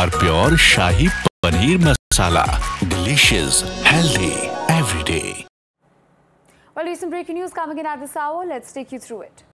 R Pure Shahi Paneer Masala. Delicious, healthy, every day. Well, recent breaking news coming in at this hour. Let's take you through it.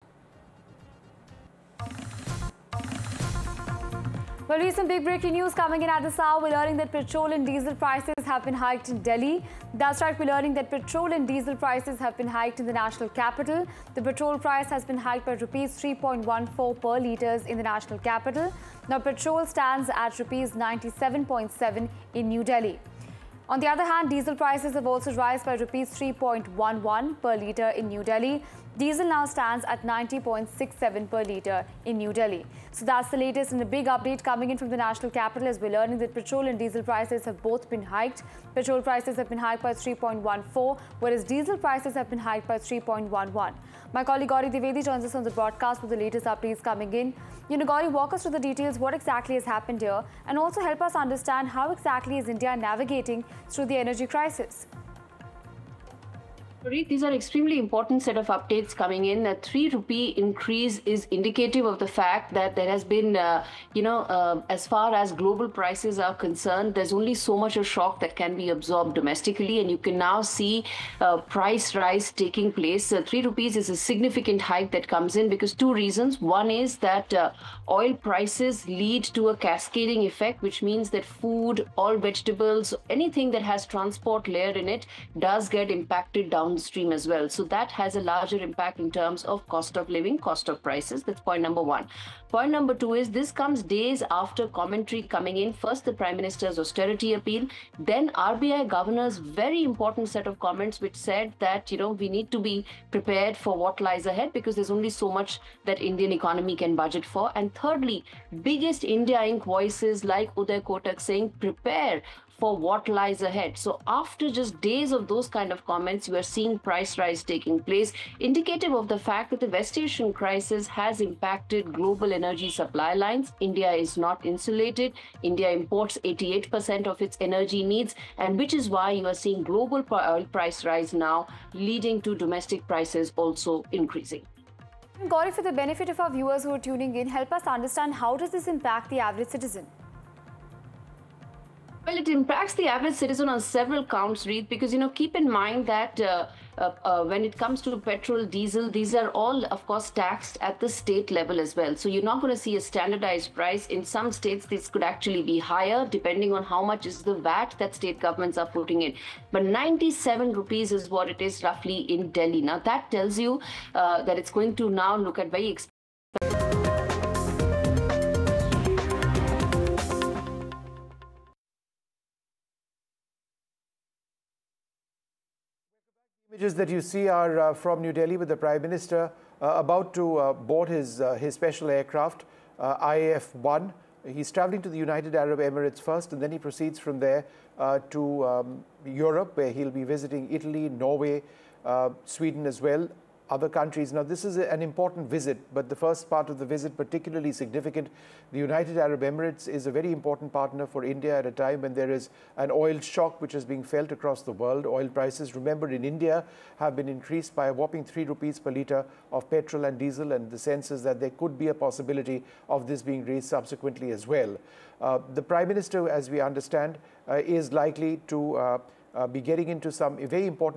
Well, recent big breaking news coming in at this hour. We're learning that petrol and diesel prices have been hiked in Delhi. That's right, we're learning that petrol and diesel prices have been hiked in the national capital. The petrol price has been hiked by rupees 3.14 per litres in the national capital. Now, petrol stands at rupees 97.7 in New Delhi. On the other hand, diesel prices have also risen by rupees 3.11 per litre in New Delhi. Diesel now stands at 90.67 per litre in New Delhi. So that's the latest and a big update coming in from the national capital as we're learning that petrol and diesel prices have both been hiked. Petrol prices have been hiked by 3.14, whereas diesel prices have been hiked by 3.11. My colleague Gauri Dwivedi joins us on the broadcast with the latest updates coming in. Gauri, walk us through the details, what exactly has happened here, and also help us understand how exactly is India navigating through the energy crisis. These are extremely important set of updates coming in. A 3 rupee increase is indicative of the fact that there has been, as far as global prices are concerned, there's only so much a shock that can be absorbed domestically, and you can now see price rise taking place. 3 rupees is a significant hike that comes in because two reasons. One is that oil prices lead to a cascading effect, which means that food, all vegetables, anything that has transport layer in it does get impacted downstream as well. So that has a larger impact in terms of cost of living, cost of prices. That's point number one. Point number two is this comes days after commentary coming in. First, the Prime Minister's austerity appeal, then RBI Governor's very important set of comments which said that, we need to be prepared for what lies ahead because there's only so much that Indian economy can budget for. And thirdly, biggest India Inc. voices like Uday Kotak saying prepare for what lies ahead. So after just days of those kind of comments, you are seeing price rise taking place, indicative of the fact that the West Asian crisis has impacted global energy supply lines. India is not insulated. India imports 88% of its energy needs, and which is why you are seeing global oil price rise now, leading to domestic prices also increasing. Gauri, for the benefit of our viewers who are tuning in, help us understand how does this impact the average citizen? Well, it impacts the average citizen on several counts, Reed, because, keep in mind that when it comes to petrol, diesel, these are all, of course, taxed at the state level as well. So you're not going to see a standardized price. In some states, this could actually be higher, depending on how much is the VAT that state governments are putting in. But 97 rupees is what it is roughly in Delhi. Now, that tells you that it's going to now look at very expensive. Images that you see are from New Delhi with the Prime Minister about to board his special aircraft, IAF-1. He's traveling to the United Arab Emirates first, and then he proceeds from there to Europe, where he'll be visiting Italy, Norway, Sweden as well, other countries. Now, this is an important visit, but the first part of the visit particularly significant. The United Arab Emirates is a very important partner for India at a time when there is an oil shock which is being felt across the world. Oil prices, remember, in India have been increased by a whopping 3 rupees per litre of petrol and diesel, and the sense is that there could be a possibility of this being raised subsequently as well. The Prime Minister, as we understand, is likely to be getting into some very important